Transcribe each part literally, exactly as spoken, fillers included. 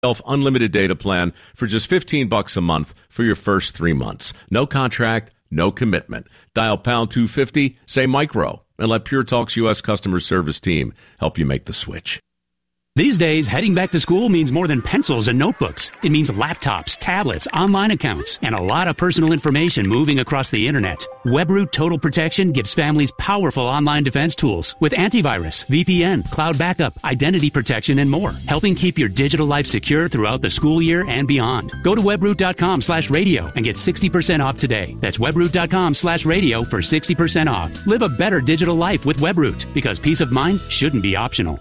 unlimited data plan for just fifteen bucks a month for your first three months. No contract, no commitment. Dial pound two fifty, say micro, and let Pure Talk's U S customer service team help you make the switch. These days, heading back to school means more than pencils and notebooks. It means laptops, tablets, online accounts, and a lot of personal information moving across the internet. WebRoot Total Protection gives families powerful online defense tools with antivirus, V P N, cloud backup, identity protection, and more, helping keep your digital life secure throughout the school year and beyond. Go to webroot.com slash radio and get sixty percent off today. That's webroot.com slash radio for sixty percent off. Live a better digital life with WebRoot, because peace of mind shouldn't be optional.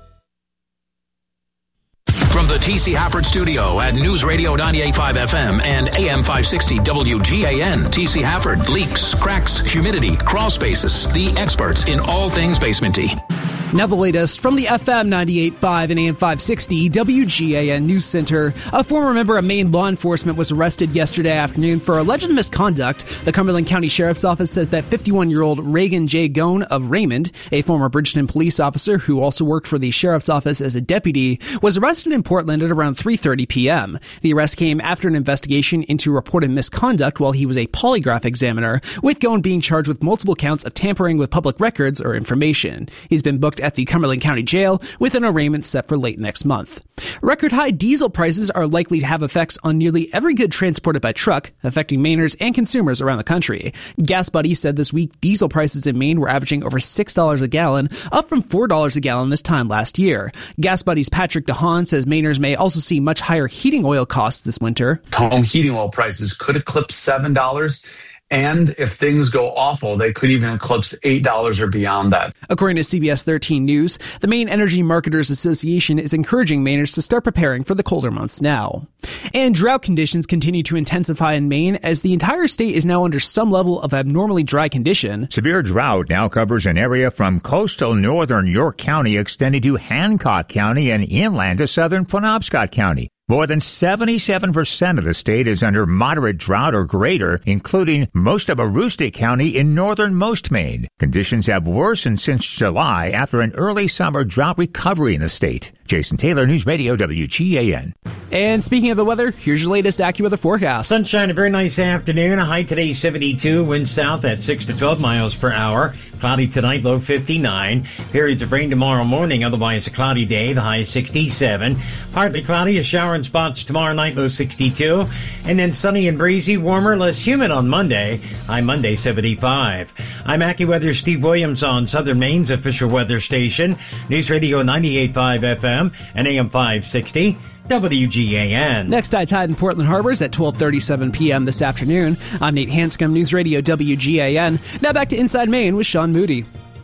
From the T C Hafford Studio at News Radio ninety-eight point five F M and A M five sixty W G A N, T C Hafford, leaks, cracks, humidity, crawl spaces, the experts in all things basementy. Now the latest from the F M ninety-eight point five and A M five sixty W G A N News Center. A former member of Maine law enforcement was arrested yesterday afternoon for alleged misconduct. The Cumberland County Sheriff's Office says that fifty-one-year-old Reagan J. Gone of Raymond, a former Bridgeton police officer who also worked for the Sheriff's Office as a deputy, was arrested in Portland at around three thirty p.m. The arrest came after an investigation into reported misconduct while he was a polygraph examiner, with Gone being charged with multiple counts of tampering with public records or information. He's been booked at the Cumberland County Jail with an arraignment set for late next month. Record high diesel prices are likely to have effects on nearly every good transported by truck, affecting Mainers and consumers around the country. Gas Buddy said this week diesel prices in Maine were averaging over six dollars a gallon, up from four dollars a gallon this time last year. Gas Buddy's Patrick DeHaan says Mainers may also see much higher heating oil costs this winter. Home heating oil prices could eclipse seven dollars. And if things go awful, they could even eclipse eight dollars or beyond that. According to C B S thirteen News, the Maine Energy Marketers Association is encouraging Mainers to start preparing for the colder months now. And drought conditions continue to intensify in Maine as the entire state is now under some level of abnormally dry condition. Severe drought now covers an area from coastal northern York County extending to Hancock County and inland to southern Penobscot County. More than seventy-seven percent of the state is under moderate drought or greater, including most of Aroostook County in northernmost Maine. Conditions have worsened since July after an early summer drought recovery in the state. Jason Taylor, News Radio W G A N. And speaking of the weather, here's your latest AccuWeather forecast. Sunshine, a very nice afternoon. A high today seventy-two, wind south at six to twelve miles per hour. Cloudy tonight, low fifty-nine. Periods of rain tomorrow morning, otherwise a cloudy day, the high sixty-seven. Partly cloudy, a shower in spots tomorrow night, low sixty-two. And then sunny and breezy, warmer, less humid on Monday, high Monday seventy-five. I'm AccuWeather Steve Williams on Southern Maine's official weather station, News Radio ninety-eight point five F M and A M five sixty. W G A N. Next high tide in Portland Harbors at twelve thirty-seven p.m. this afternoon. I'm Nate Hanscom, News Radio W G A N. Now back to Inside Maine with Sean Moody.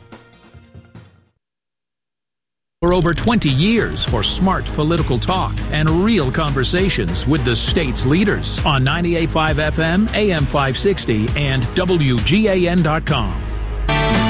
For over twenty years for smart political talk and real conversations with the state's leaders on ninety-eight point five F M, A M five sixty, and W G A N dot com.